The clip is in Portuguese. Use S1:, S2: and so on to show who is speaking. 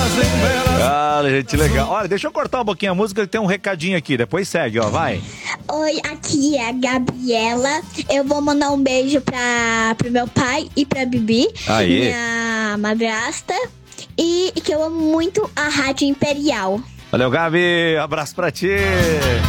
S1: Ah, gente, legal. Olha, deixa eu cortar um pouquinho a música que tem um recadinho aqui. Depois segue, ó, vai.
S2: Oi, aqui é a Gabriela. Eu vou mandar um beijo pro meu pai e pra Bibi,
S1: Aí.
S2: minha madrasta. E que eu amo muito a Rádio Imperial.
S1: Valeu, Gabi. Abraço pra ti.